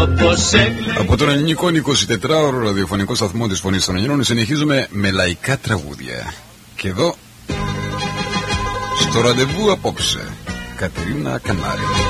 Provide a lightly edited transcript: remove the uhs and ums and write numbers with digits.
Από τον ελληνικό 24ωρο ραδιοφωνικό σταθμό της Φωνής των Ελλήνων συνεχίζουμε με λαϊκά τραγούδια. Και εδώ, στο ραντεβού απόψε, Κατερίνα Κανάρη.